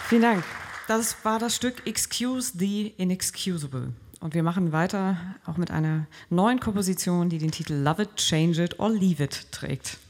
Vielen Dank. Das war das Stück Excuse the Inexcusable. Und wir machen weiter auch mit einer neuen Komposition, die den Titel Love It, Change It or Leave It trägt.